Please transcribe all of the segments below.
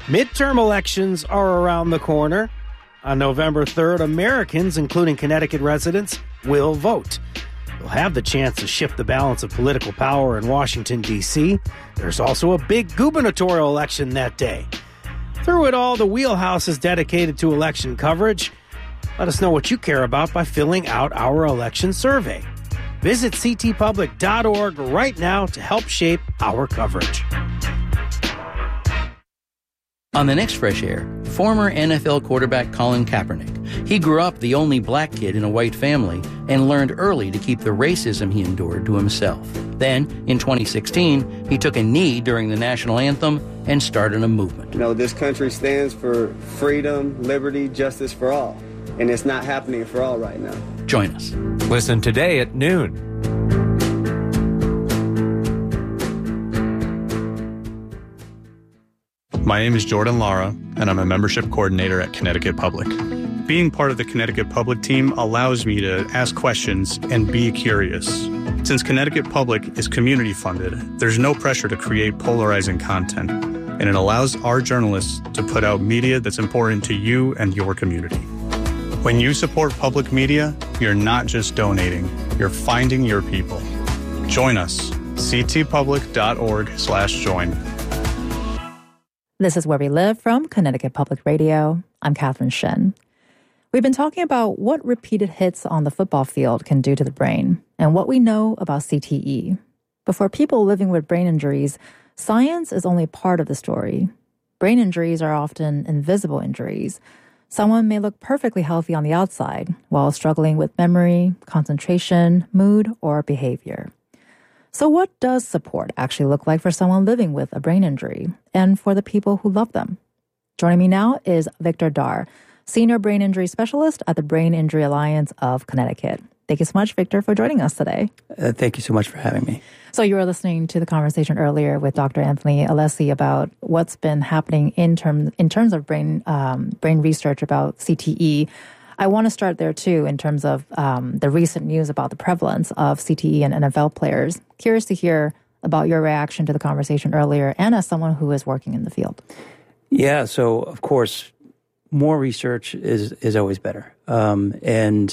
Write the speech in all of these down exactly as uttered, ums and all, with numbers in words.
Midterm elections are around the corner. On November third, Americans, including Connecticut residents, will vote. They'll have the chance to shift the balance of political power in Washington, D C There's also a big gubernatorial election that day. Through it all, the Wheelhouse is dedicated to election coverage. Let us know what you care about by filling out our election survey. Visit c t public dot org right now to help shape our coverage. On the next Fresh Air, former N F L quarterback Colin Kaepernick. He grew up the only black kid in a white family and learned early to keep the racism he endured to himself. Then, in twenty sixteen, he took a knee during the national anthem and started a movement. You know, this country stands for freedom, liberty, justice for all. And it's not happening for all right now. Join us. Listen today at noon. My name is Jordan Lara, and I'm a membership coordinator at Connecticut Public. Being part of the Connecticut Public team allows me to ask questions and be curious. Since Connecticut Public is community funded, there's no pressure to create polarizing content, and it allows our journalists to put out media that's important to you and your community. When you support public media, you're not just donating, you're finding your people. Join us, c t public dot org slash join. This is Where We Live from Connecticut Public Radio. I'm Catherine Shen. We've been talking about what repeated hits on the football field can do to the brain and what we know about C T E. But for people living with brain injuries, science is only part of the story. Brain injuries are often invisible injuries. Someone may look perfectly healthy on the outside while struggling with memory, concentration, mood, or behavior. So what does support actually look like for someone living with a brain injury and for the people who love them? Joining me now is Victor Dar, Senior Brain Injury Specialist at the Brain Injury Alliance of Connecticut. Thank you so much, Victor, for joining us today. Uh, thank you so much for having me. So you were listening to the conversation earlier with Doctor Anthony Alessi about what's been happening in terms in terms of brain um, brain research about C T E. I want to start there, too, in terms of um, the recent news about the prevalence of C T E in N F L players. Curious to hear about your reaction to the conversation earlier and as someone who is working in the field. Yeah, so, of course, more research is, is always better. Um, and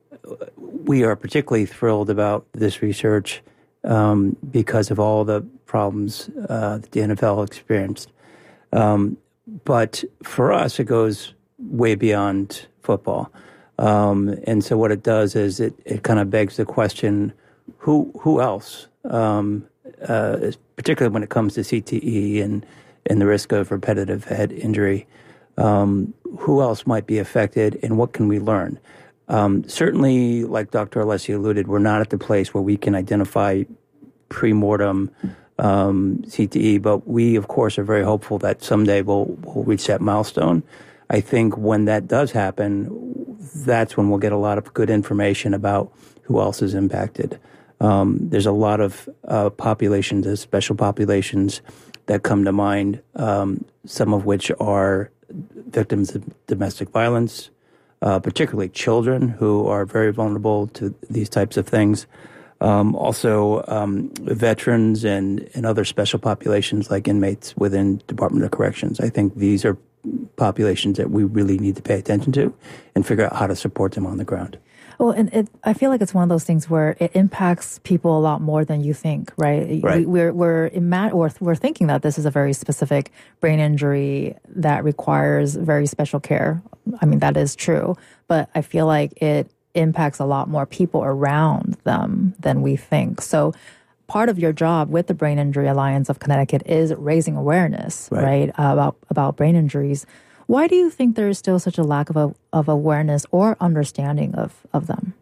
we are particularly thrilled about this research um, because of all the problems uh, that the N F L experienced. Um, but for us, it goes way beyond football. Um, and so what it does is it, it kind of begs the question, who who else, um, uh, particularly when it comes to C T E and, and the risk of repetitive head injury, um, who else might be affected and what can we learn? Um, certainly, like Doctor Alessi alluded, we're not at the place where we can identify pre-mortem um, C T E, but we, of course, are very hopeful that someday we'll, we'll reach that milestone. I think when that does happen, that's when we'll get a lot of good information about who else is impacted. Um, there's a lot of uh, populations, uh, special populations that come to mind, um, some of which are victims of domestic violence, uh, particularly children who are very vulnerable to these types of things. Um, also, um, veterans and, and other special populations like inmates within Department of Corrections. I think these are populations that we really need to pay attention to and figure out how to support them on the ground. Well, and it, I feel like it's one of those things where it impacts people a lot more than you think, right? Right. We, we're we're ima- or we're thinking that this is a very specific brain injury that requires very special care. I mean, that is true, but I feel like it impacts a lot more people around them than we think. So part of your job with the Brain Injury Alliance of Connecticut is raising awareness, right, right about about brain injuries. Why do you think there is still such a lack of a, of awareness or understanding of, of them?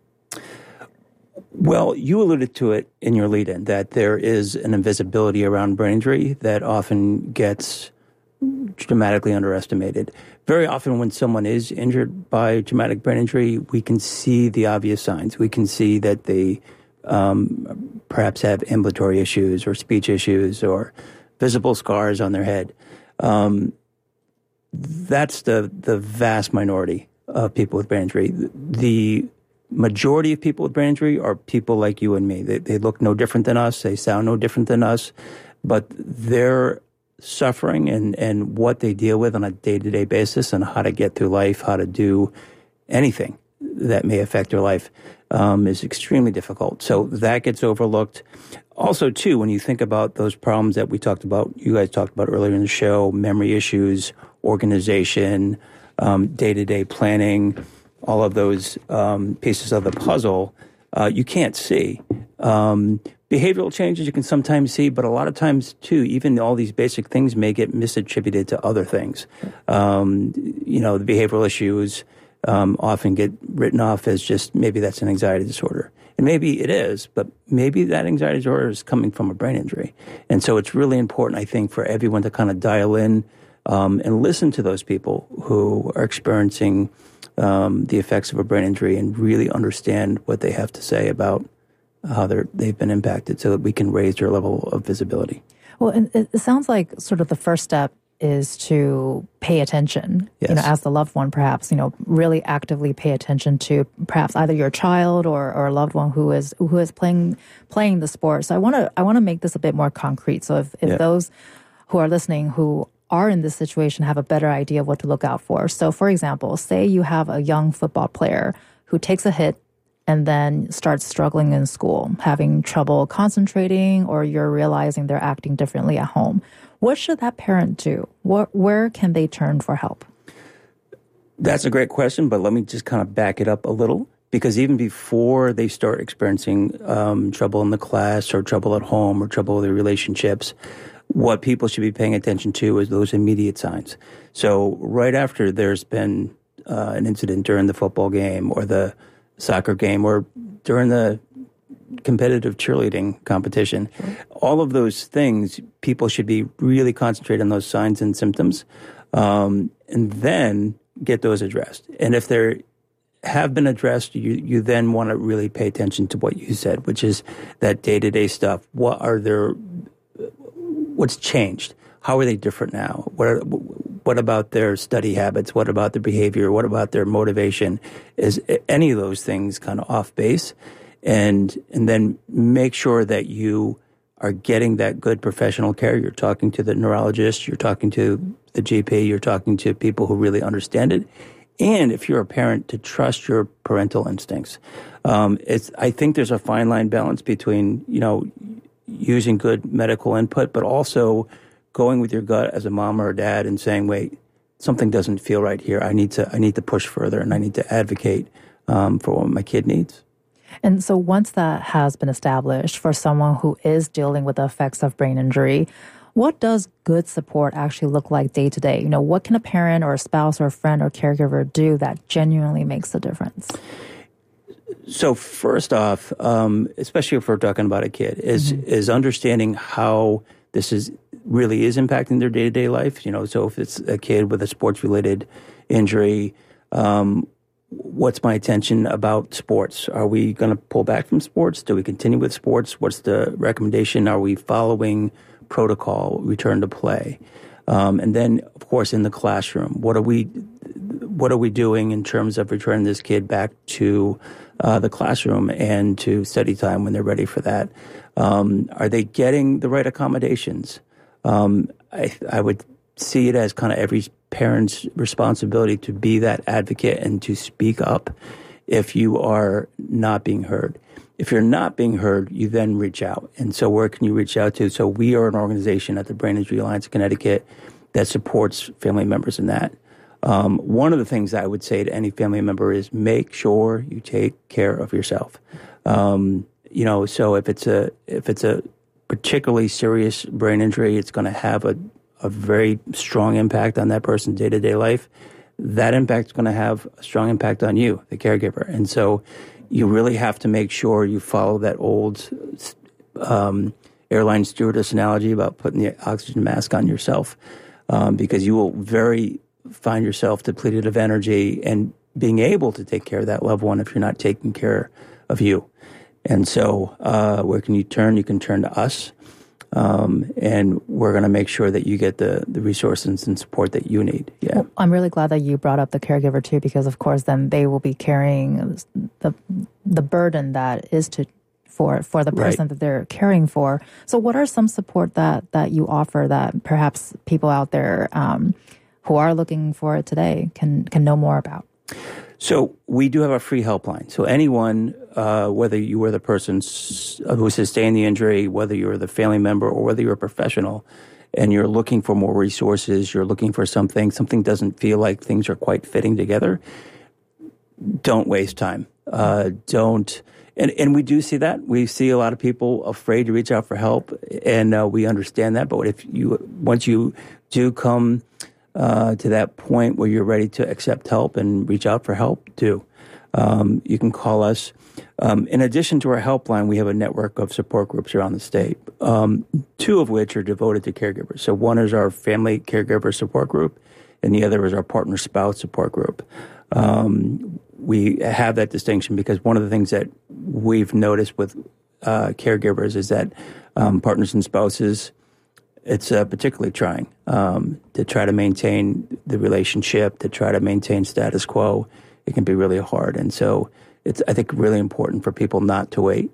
Well, you alluded to it in your lead-in, that there is an invisibility around brain injury that often gets dramatically underestimated. Very often when someone is injured by traumatic brain injury, we can see the obvious signs. We can see that they um, perhaps have ambulatory issues or speech issues or visible scars on their head. Um, that's the, the vast minority of people with brain injury. The majority of people with brain injury are people like you and me. They, they look no different than us. They sound no different than us. But their suffering and, and what they deal with on a day-to-day basis and how to get through life, how to do anything that may affect their life um, is extremely difficult. So that gets overlooked. Also, too, when you think about those problems that we talked about, you guys talked about earlier in the show, memory issues, organization, um, day-to-day planning, all of those um, pieces of the puzzle, uh, you can't see. Um, behavioral changes you can sometimes see, but a lot of times, too, even all these basic things may get misattributed to other things. Um, you know, the behavioral issues um, often get written off as just maybe that's an anxiety disorder. And maybe it is, but maybe that anxiety disorder is coming from a brain injury. And so it's really important, I think, for everyone to kind of dial in um, and listen to those people who are experiencing um, the effects of a brain injury and really understand what they have to say about how they're, they've been impacted so that we can raise their level of visibility. Well, and it sounds like sort of the first step is to pay attention, yes. you know, as the loved one, perhaps, you know, really actively pay attention to perhaps either your child or, or a loved one who is who is playing playing the sport. So I want to I want to make this a bit more concrete. So if, if yeah. those who are listening who are in this situation have a better idea of what to look out for. So, for example, say you have a young football player who takes a hit and then starts struggling in school, having trouble concentrating, or you're realizing they're acting differently at home. What should that parent do? What, where can they turn for help? That's a great question, but let me just kind of back it up a little, because even before they start experiencing um, trouble in the class or trouble at home or trouble with their relationships, what people should be paying attention to is those immediate signs. So right after there's been uh, an incident during the football game or the soccer game or during the competitive cheerleading competition, sure. all of those things, people should be really concentrated on those signs and symptoms um, and then get those addressed. And if they have been addressed, you, you then want to really pay attention to what you said, which is that day-to-day stuff. What are their, what's changed? How are they different now? What are, what about their study habits? What about their behavior? What about their motivation? Is any of those things kind of off base? And and then make sure that you are getting that good professional care. You're talking to the neurologist, you're talking to the G P, you're talking to people who really understand it. And if you're a parent, to trust your parental instincts. Um, it's I think there's a fine line balance between, you know, using good medical input, but also going with your gut as a mom or a dad and saying, wait, something doesn't feel right here. I need to I need to push further and I need to advocate um, for what my kid needs. And so once that has been established for someone who is dealing with the effects of brain injury, what does good support actually look like day to day? You know, what can a parent or a spouse or a friend or caregiver do that genuinely makes a difference? So first off, um, especially if we're talking about a kid, is mm-hmm. is understanding how this is really is impacting their day-to-day life. You know, so if it's a kid with a sports-related injury, um, what's my attention about sports? Are we going to pull back from sports? Do we continue with sports? What's the recommendation? Are we following protocol, return to play? Um, and then, of course, in the classroom, what are we what are we doing in terms of returning this kid back to uh, the classroom and to study time when they're ready for that? Um, are they getting the right accommodations? Um, I, I would see it as kind of every parent's responsibility to be that advocate and to speak up if you are not being heard. If you're not being heard, you then reach out. And so where can you reach out to? So we are an organization at the Brain Injury Alliance of Connecticut that supports family members in that. Um, one of the things I would say to any family member is make sure you take care of yourself. Um, you know, so if it's a if it's a particularly serious brain injury, it's going to have a a very strong impact on that person's day-to-day life. That impact is going to have a strong impact on you, the caregiver. And so you really have to make sure you follow that old um, airline stewardess analogy about putting the oxygen mask on yourself, um, because you will very find yourself depleted of energy and being able to take care of that loved one if you're not taking care of you. And so uh, where can you turn? You can turn to us. Um, and we're going to make sure that you get the, the resources and support that you need. Yeah, well, I'm really glad that you brought up the caregiver too, because of course then they will be carrying the the burden that is to for, for the person Right. that they're caring for. So what are some support that, that you offer that perhaps people out there um, who are looking for it today can, can know more about? So we do have a free helpline. So anyone, uh, whether you were the person s- who sustained the injury, whether you're the family member, or whether you're a professional, and you're looking for more resources, you're looking for something, something doesn't feel like things are quite fitting together, don't waste time. Uh, don't, and, and we do see that. We see a lot of people afraid to reach out for help, and uh, we understand that. But if you, once you do come uh, to that point where you're ready to accept help and reach out for help, do. Um, you can call us. Um, in addition to our helpline, we have a network of support groups around the state, um, two of which are devoted to caregivers. So one is our family caregiver support group, and the other is our partner spouse support group. Um, we have that distinction because one of the things that we've noticed with uh, caregivers is that um, partners and spouses, it's uh, particularly trying um, to try to maintain the relationship, to try to maintain status quo. It can be really hard. And so it's, I think, really important for people not to wait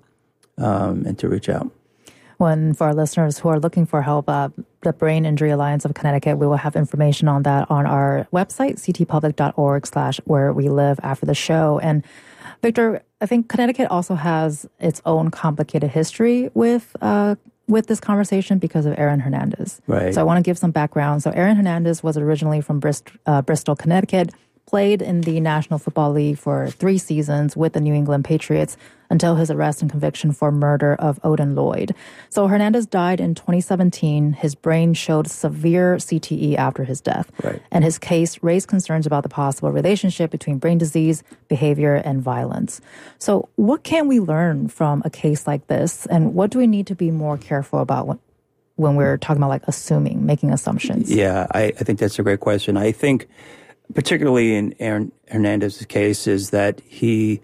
um, and to reach out. When for our listeners who are looking for help, uh, the Brain Injury Alliance of Connecticut, we will have information on that on our website, c t public dot org slash where we live after the show. And Victor, I think Connecticut also has its own complicated history with uh, with this conversation because of Aaron Hernandez. Right. So I want to give some background. So Aaron Hernandez was originally from Brist- uh, Bristol, Connecticut, played in the National Football League for three seasons with the New England Patriots until his arrest and conviction for murder of Odin Lloyd. So Hernandez died in twenty seventeen. His brain showed severe C T E after his death. Right. And his case raised concerns about the possible relationship between brain disease, behavior, and violence. So what can we learn from a case like this? And what do we need to be more careful about when, when we're talking about like assuming, making assumptions? Yeah, I, I think that's a great question. I think particularly in Aaron Hernandez's case is that he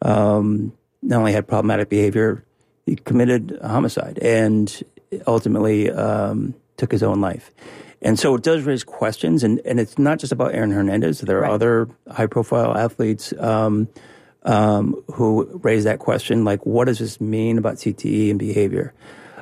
um, not only had problematic behavior, he committed a homicide and ultimately um, took his own life. And so it does raise questions, and, and it's not just about Aaron Hernandez. There are Right. other high-profile athletes um, um, who raise that question, like, what does this mean about C T E and behavior?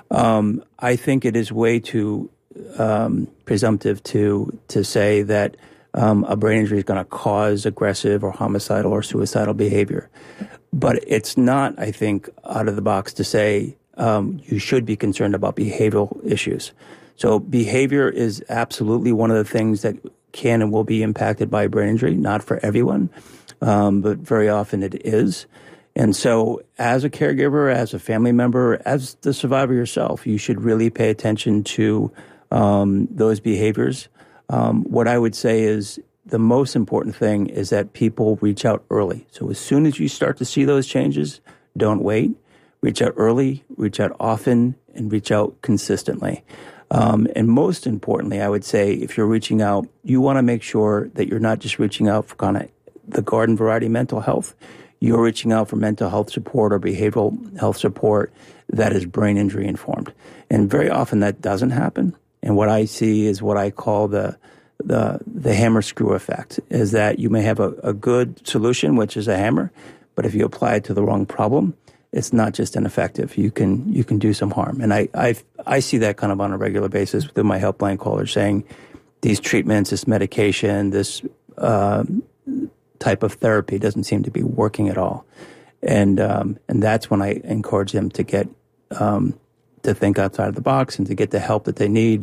Um, I think it is way too um, presumptive to to say that Um, a brain injury is going to cause aggressive or homicidal or suicidal behavior. But it's not, I think, out of the box to say um, you should be concerned about behavioral issues. So behavior is absolutely one of the things that can and will be impacted by brain injury, not for everyone, um, but very often it is. And so as a caregiver, as a family member, as the survivor yourself, you should really pay attention to um, those behaviors. Um, what I would say is the most important thing is that people reach out early. So as soon as you start to see those changes, don't wait. Reach out early, reach out often, and reach out consistently. Um, and most importantly, I would say if you're reaching out, you want to make sure that you're not just reaching out for kind of the garden variety mental health. You're reaching out for mental health support or behavioral health support that is brain injury informed. And very often that doesn't happen. And what I see is what I call the the the hammer screw effect, is that you may have a, a good solution, which is a hammer, but if you apply it to the wrong problem, it's not just ineffective. You can you can do some harm. And I I I see that kind of on a regular basis within my helpline callers saying these treatments, this medication, this uh, type of therapy doesn't seem to be working at all. And um, and that's when I encourage them to get um, to think outside of the box and to get the help that they need.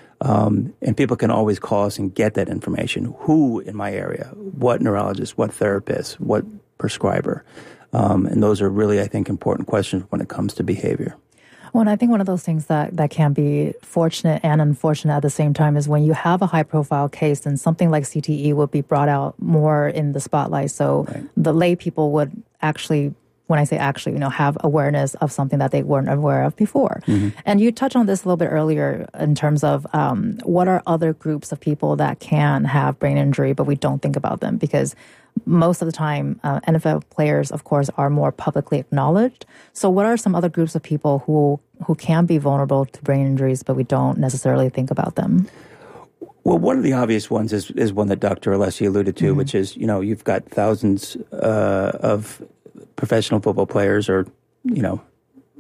Um, and people can always call us and get that information. Who in my area? What neurologist? What therapist? What prescriber? Um, and those are really, I think, important questions when it comes to behavior. Well, and I think one of those things that, that can be fortunate and unfortunate at the same time is when you have a high-profile case, then something like C T E would be brought out more in the spotlight. So Right. the lay people would actually, when I say actually, you know, have awareness of something that they weren't aware of before. Mm-hmm. And you touched on this a little bit earlier in terms of um, what are other groups of people that can have brain injury, but we don't think about them because most of the time, uh, N F L players, of course, are more publicly acknowledged. So what are some other groups of people who who can be vulnerable to brain injuries, but we don't necessarily think about them? Well, one of the obvious ones is, is one that Doctor Alessi alluded to, mm-hmm. which is, you know, you've got thousands uh, of professional football players or, you know,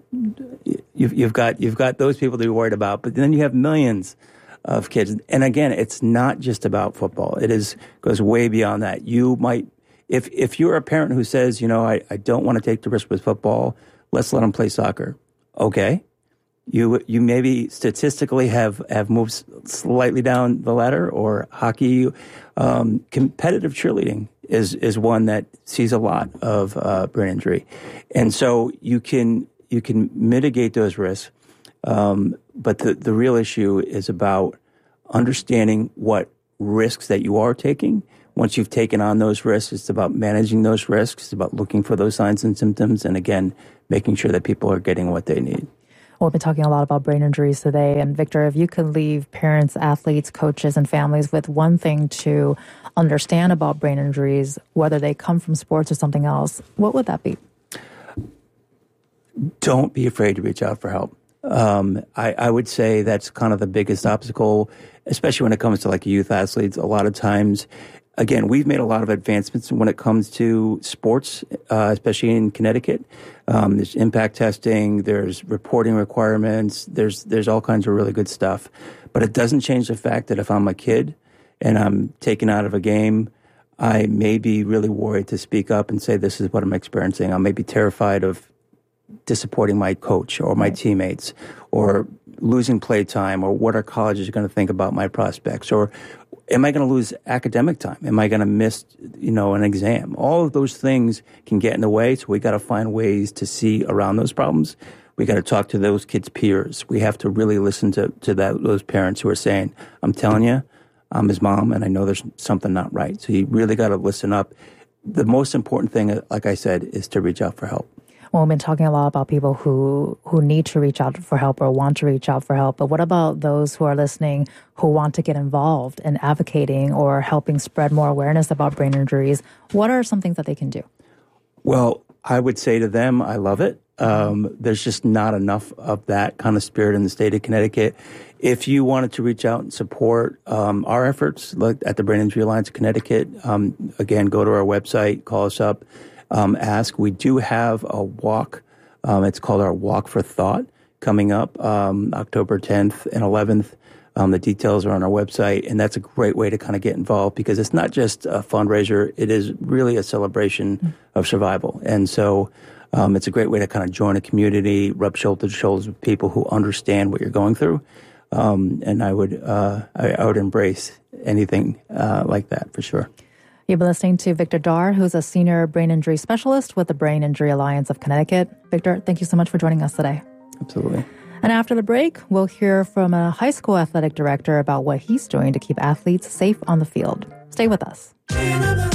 you've, you've got you've got those people to be worried about, but then you have millions of kids. And again, it's not just about football. It is goes way beyond that. You might, if if you're a parent who says, you know, I, I don't want to take the risk with football, let's let them play soccer. Okay. You you maybe statistically have, have moved slightly down the ladder, or hockey. Um, competitive cheerleading is is one that sees a lot of uh, brain injury. And so you can you can mitigate those risks. Um, but the, the real issue is about understanding what risks that you are taking. Once you've taken on those risks, it's about managing those risks. It's about looking for those signs and symptoms. And again, making sure that people are getting what they need. Well, we've been talking a lot about brain injuries today. And Victor, if you could leave parents, athletes, coaches, and families with one thing to understand about brain injuries, whether they come from sports or something else, what would that be? Don't be afraid to reach out for help. Um, I, I would say that's kind of the biggest obstacle, especially when it comes to like youth athletes. A lot of times, again, we've made a lot of advancements when it comes to sports, uh, especially in Connecticut. Um, there's impact testing, there's reporting requirements, there's there's all kinds of really good stuff. But it doesn't change the fact that if I'm a kid and I'm taken out of a game, I may be really worried to speak up and say, this is what I'm experiencing. I may be terrified of disappointing my coach or my teammates, or losing play time, or what our colleges are going to think about my prospects, or am I going to lose academic time? Am I going to miss, you know, an exam? All of those things can get in the way, so we got to find ways to see around those problems. We got to talk to those kids' peers. We have to really listen to, to that, those parents who are saying, I'm telling you, I'm his mom, and I know there's something not right. So you really got to listen up. The most important thing, like I said, is to reach out for help. Well, we've been talking a lot about people who, who need to reach out for help or want to reach out for help. But what about those who are listening who want to get involved in advocating or helping spread more awareness about brain injuries? What are some things that they can do? Well, I would say to them, I love it. Um, there's just not enough of that kind of spirit in the state of Connecticut. If you wanted to reach out and support um, our efforts like at the Brain Injury Alliance of Connecticut, um, again, go to our website, call us up. Um, ask. We do have a walk. Um, it's called our Walk for Thought coming up um, October tenth and eleventh. Um, the details are on our website, and that's a great way to kind of get involved because it's not just a fundraiser. It is really a celebration mm-hmm. of survival. And so um, it's a great way to kind of join a community, rub shoulder to shoulder with people who understand what you're going through. Um, and I would, uh, I, I would embrace anything uh, like that for sure. You've been listening to Victor Dar, who's a senior brain injury specialist with the Brain Injury Alliance of Connecticut. Victor, thank you so much for joining us today. Absolutely. And after the break, we'll hear from a high school athletic director about what he's doing to keep athletes safe on the field. Stay with us.